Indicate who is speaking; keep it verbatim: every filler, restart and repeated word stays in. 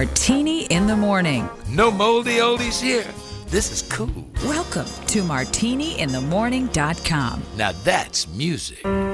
Speaker 1: Martini in the Morning.
Speaker 2: No moldy oldies here. This is cool.
Speaker 1: Welcome to martini in the morning dot com.
Speaker 2: Now that's music.